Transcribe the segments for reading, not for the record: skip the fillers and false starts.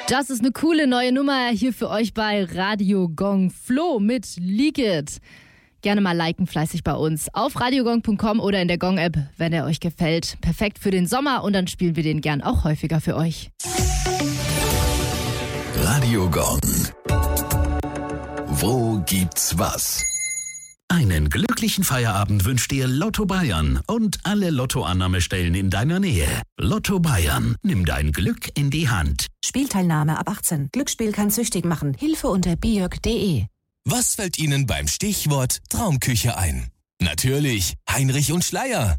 Das ist eine coole neue Nummer hier für euch bei Radio Gong. Flo mit Leak It. Gerne mal liken, fleißig bei uns auf radiogong.com oder in der Gong-App, wenn er euch gefällt. Perfekt für den Sommer und dann spielen wir den gern auch häufiger für euch. Radio Gong. Wo gibt's was? Einen glücklichen Feierabend wünscht dir Lotto Bayern und alle Lottoannahmestellen in deiner Nähe. Lotto Bayern, nimm dein Glück in die Hand. Spielteilnahme ab 18. Glücksspiel kann süchtig machen. Hilfe unter biok.de. Was fällt Ihnen beim Stichwort Traumküche ein? Natürlich Heinrich und Schleyer.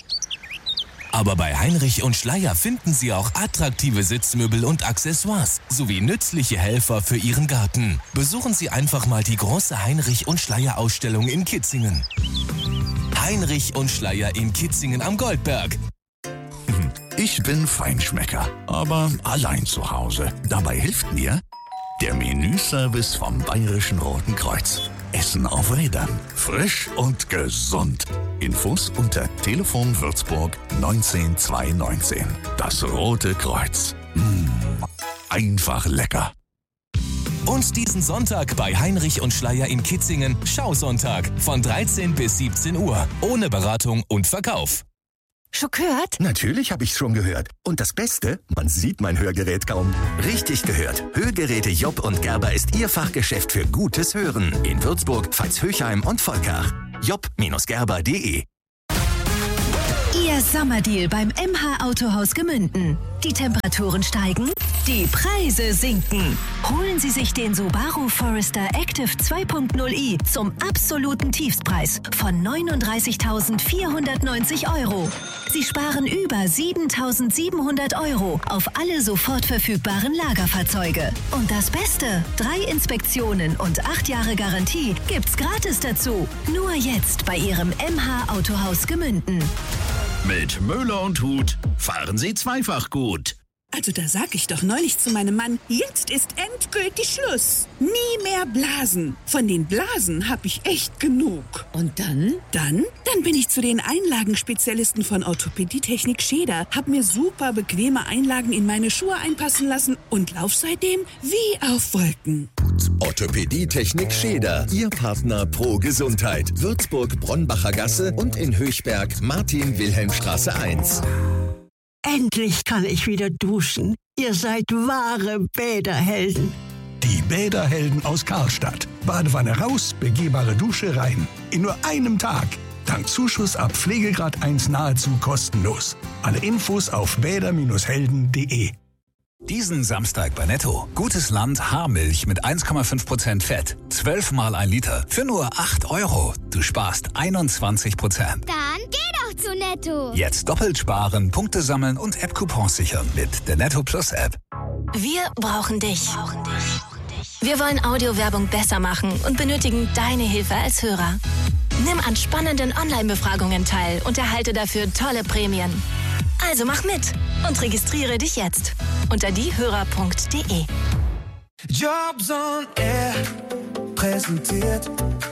Aber bei Heinrich und Schleyer finden Sie auch attraktive Sitzmöbel und Accessoires sowie nützliche Helfer für Ihren Garten. Besuchen Sie einfach mal die große Heinrich und Schleyer Ausstellung in Kitzingen. Heinrich und Schleyer in Kitzingen am Goldberg. Ich bin Feinschmecker, aber allein zu Hause. Dabei hilft mir der Menüservice vom Bayerischen Roten Kreuz. Essen auf Rädern. Frisch und gesund. Infos unter Telefon Würzburg 19219. Das Rote Kreuz. Einfach lecker. Und diesen Sonntag bei Heinrich und Schleyer in Kitzingen Schausonntag von 13 bis 17 Uhr. Ohne Beratung und Verkauf. Schon gehört? Natürlich habe ich schon gehört. Und das Beste, man sieht mein Hörgerät kaum. Richtig gehört. Hörgeräte Job und Gerber ist Ihr Fachgeschäft für gutes Hören. In Würzburg, Veitshöchheim und Volkach. job-gerber.de. Ihr Sommerdeal beim MH Autohaus Gemünden. Die Temperaturen steigen, die Preise sinken. Holen Sie sich den Subaru Forester Active 2.0i zum absoluten Tiefstpreis von 39.490 €. Sie sparen über 7.700 € auf alle sofort verfügbaren Lagerfahrzeuge. Und das Beste, 3 Inspektionen und 8 Jahre Garantie gibt's gratis dazu. Nur jetzt bei Ihrem MH Autohaus Gemünden. Mit Möller und Huth fahren Sie zweifach gut. Also da sag ich doch neulich zu meinem Mann, jetzt ist endgültig Schluss. Nie mehr Blasen. Von den Blasen hab ich echt genug. Und dann? Dann bin ich zu den Einlagenspezialisten von Orthopädie-Technik Scheder, hab mir super bequeme Einlagen in meine Schuhe einpassen lassen und lauf seitdem wie auf Wolken. Orthopädie-Technik Scheder. Ihr Partner pro Gesundheit. Würzburg, Bronnbacher Gasse und in Höchberg Martin-Wilhelm-Straße 1. Endlich kann ich wieder duschen. Ihr seid wahre Bäderhelden. Die Bäderhelden aus Karlstadt. Badewanne raus, begehbare Dusche rein. In nur einem Tag. Dank Zuschuss ab Pflegegrad 1 nahezu kostenlos. Alle Infos auf bäder-helden.de. Diesen Samstag bei Netto. Gutes Land Haarmilch mit 1,5% Fett. 12 mal 1 Liter. Für nur 8 €. Du sparst 21%. Dann geh doch zu Netto. Jetzt doppelt sparen, Punkte sammeln und App-Coupons sichern mit der Netto Plus App. Wir brauchen dich. Wir wollen Audiowerbung besser machen und benötigen deine Hilfe als Hörer. Nimm an spannenden Online-Befragungen teil und erhalte dafür tolle Prämien. Also mach mit und registriere dich jetzt unter diehörer.de. Jobs on Air präsentiert.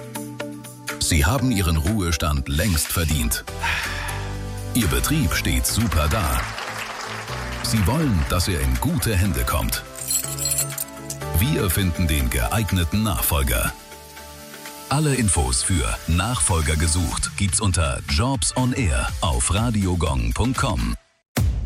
Sie haben Ihren Ruhestand längst verdient. Ihr Betrieb steht super da. Sie wollen, dass er in gute Hände kommt. Wir finden den geeigneten Nachfolger. Alle Infos für Nachfolger gesucht gibt's unter Jobs on Air auf radiogong.com.